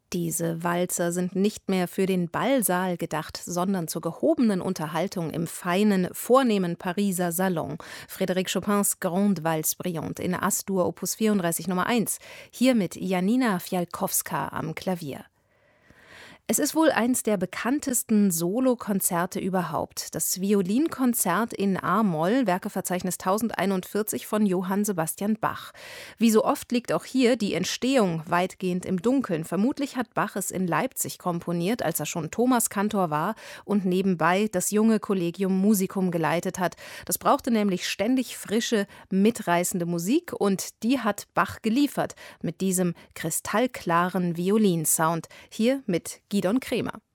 Diese Walzer sind nicht mehr für den Ballsaal gedacht, sondern zur gehobenen Unterhaltung im feinen, vornehmen Pariser Salon. Frédéric Chopins Grande Valse Brillante in As-Dur Opus 34 Nummer 1. Hier mit Janina Fialkowska am Klavier. Es ist wohl eins der bekanntesten Solokonzerte überhaupt. Das Violinkonzert in a-Moll, Werkeverzeichnis 1041 von Johann Sebastian Bach. Wie so oft liegt auch hier die Entstehung weitgehend im Dunkeln. Vermutlich hat Bach es in Leipzig komponiert, als er schon Thomaskantor war und nebenbei das junge Collegium Musicum geleitet hat. Das brauchte nämlich ständig frische, mitreißende Musik und die hat Bach geliefert mit diesem kristallklaren Violinsound. Hier mit Gidon Kremer.